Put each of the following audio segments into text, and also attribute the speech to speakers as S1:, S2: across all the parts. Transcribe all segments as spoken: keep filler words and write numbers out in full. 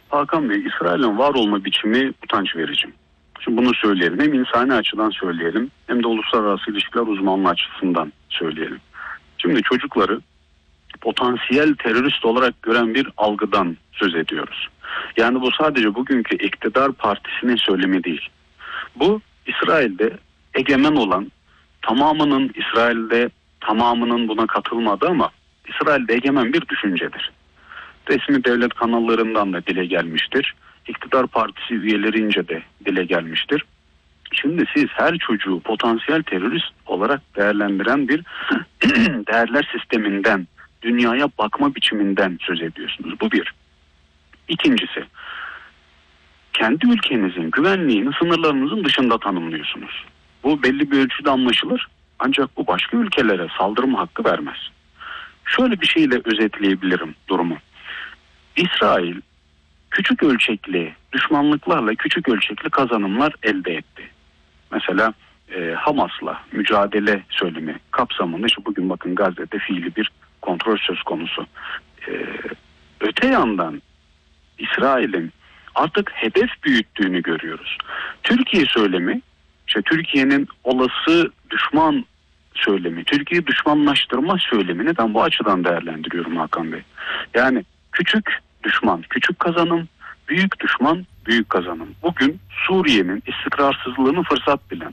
S1: Hakan Bey, İsrail'in var olma biçimi utanç verici. Şimdi bunu söyleyelim. Hem insani açıdan söyleyelim hem de uluslararası ilişkiler uzmanlığı açısından söyleyelim. Şimdi çocukları potansiyel terörist olarak gören bir algıdan söz ediyoruz. Yani bu sadece bugünkü iktidar partisinin söylemi değil. Bu İsrail'de egemen olan, tamamının İsrail'de tamamının buna katılmadı ama İsrail'de egemen bir düşüncedir. Resmi devlet kanallarından da dile gelmiştir. İktidar partisi üyelerince de dile gelmiştir. Şimdi siz her çocuğu potansiyel terörist olarak değerlendiren bir değerler sisteminden, dünyaya bakma biçiminden söz ediyorsunuz. Bu bir. İkincisi, kendi ülkenizin güvenliğini sınırlarınızın dışında tanımlıyorsunuz. Bu belli bir ölçüde anlaşılır. Ancak bu başka ülkelere saldırma hakkı vermez. Şöyle bir şeyle özetleyebilirim durumu. İsrail küçük ölçekli düşmanlıklarla küçük ölçekli kazanımlar elde etti. Mesela e, Hamas'la mücadele söylemi kapsamında işte bugün bakın Gazze'de fiili bir kontrol söz konusu. E, öte yandan İsrail'in artık hedef büyüttüğünü görüyoruz. Türkiye söylemi, işte Türkiye'nin olası düşman söylemi, Türkiye'yi düşmanlaştırma söylemini ben bu açıdan değerlendiriyorum Hakan Bey. Yani küçük düşman, küçük kazanım, büyük düşman, büyük kazanım. Bugün Suriye'nin istikrarsızlığını fırsat bilen,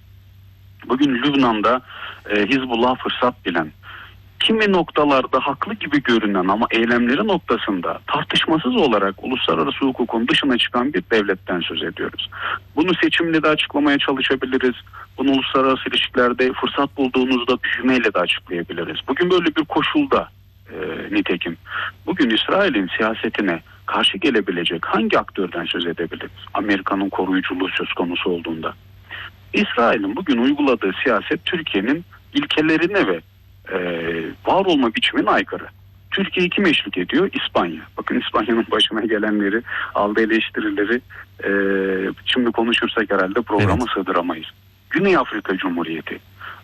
S1: bugün Lübnan'da e, Hizbullah fırsat bilen, kimi noktalarda haklı gibi görünen ama eylemleri noktasında tartışmasız olarak uluslararası hukukun dışına çıkan bir devletten söz ediyoruz. Bunu seçimle de açıklamaya çalışabiliriz. Bunu uluslararası ilişkilerde fırsat bulduğunuzda büyümeyle de açıklayabiliriz. Bugün böyle bir koşulda e, nitekim bugün İsrail'in siyasetine karşı gelebilecek hangi aktörden söz edebiliriz? Amerika'nın koruyuculuğu söz konusu olduğunda. İsrail'in bugün uyguladığı siyaset Türkiye'nin ilkelerine ve e, var olma biçimine aykırı. Türkiye kim eşlik ediyor? İspanya. Bakın İspanya'nın başına gelenleri, aldığı eleştirileri e, şimdi konuşursak herhalde programa evet. sığdıramayız. Güney Afrika Cumhuriyeti,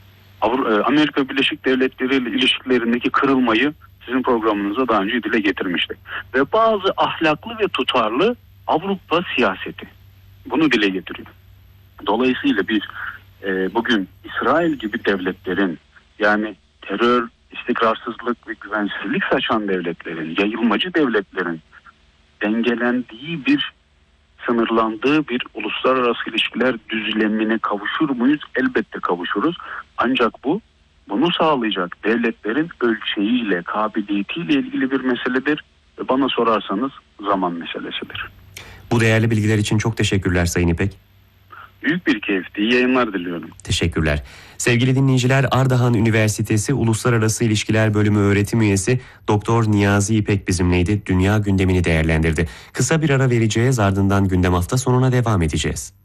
S1: Avru- Amerika Birleşik Devletleri ile ilişkilerindeki kırılmayı sizin programınıza daha önce dile getirmiştik. Ve bazı ahlaklı ve tutarlı Avrupa siyaseti bunu dile getiriyor. Dolayısıyla biz e, bugün İsrail gibi devletlerin, yani terör, istikrarsızlık ve güvensizlik saçan devletlerin, yayılmacı devletlerin dengelendiği bir, sınırlandığı bir uluslararası ilişkiler düzlemine kavuşur muyuz? Elbette kavuşuruz. Ancak bu, bunu sağlayacak devletlerin ölçeğiyle, kabiliyetiyle ilgili bir meseledir. Ve bana sorarsanız zaman meselesidir.
S2: Bu değerli bilgiler için çok teşekkürler Sayın İpek.
S1: Büyük bir keyifti. İyi yayınlar diliyorum.
S2: Teşekkürler. Sevgili dinleyiciler, Ardahan Üniversitesi Uluslararası İlişkiler Bölümü öğretim üyesi Doktor Niyazi İpek bizimleydi. Dünya gündemini değerlendirdi. Kısa bir ara vereceğiz, ardından gündem hafta sonuna devam edeceğiz.